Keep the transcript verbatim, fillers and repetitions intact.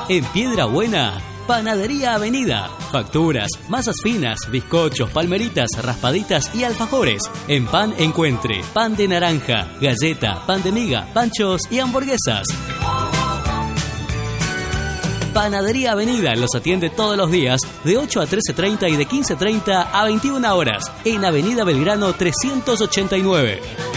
En Piedra Buena, Panadería Avenida. Facturas, masas finas, bizcochos, palmeritas, raspaditas y alfajores. En pan encuentre pan de naranja, galleta, pan de miga, panchos y hamburguesas. Panadería Avenida los atiende todos los días de ocho a trece treinta y de quince treinta a veintiuna horas en Avenida Belgrano trescientos ochenta y nueve.